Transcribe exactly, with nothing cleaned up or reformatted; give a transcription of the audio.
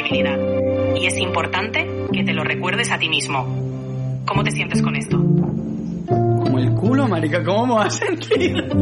credibilidad. Y es importante que te lo recuerdes a ti mismo. ¿Cómo te sientes con esto? Como el culo, marica, ¿cómo me vas a sentir?